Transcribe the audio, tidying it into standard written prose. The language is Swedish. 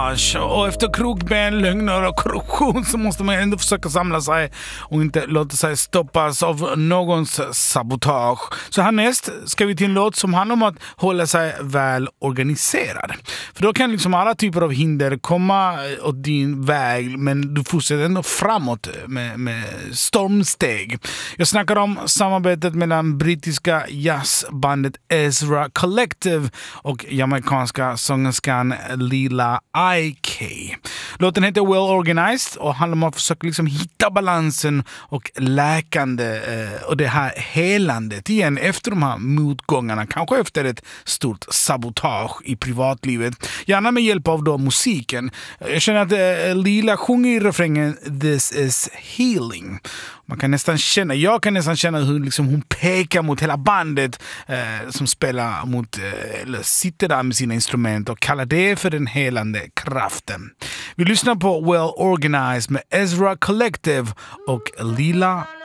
Och efter krokben, lögner och korruption så måste man ändå försöka samla sig och inte låta sig stoppas av någons sabotage. Så härnäst ska vi till en låt som handlar om att hålla sig väl organiserad. För då kan liksom alla typer av hinder komma åt din väg, men du fortsätter ändå framåt med stormsteg. Jag snackar om samarbetet mellan brittiska jazzbandet Ezra Collective och jamaicanska sångerskan Lila IK. Låten heter Well Organized och handlar om att försöka liksom hitta balansen och läkande och det här helandet igen efter de här motgångarna, kanske efter ett stort sabotage i privatlivet. Gärna med hjälp av då musiken. Jag känner att Lila sjunger i refrängen This is healing. Jag kan nästan känna hur liksom hon pekar mot hela bandet som spelar mot eller sitter där med sina instrument och kallar det för den helande kraften. Vi lyssnar på Well Organized med Ezra Collective och Lila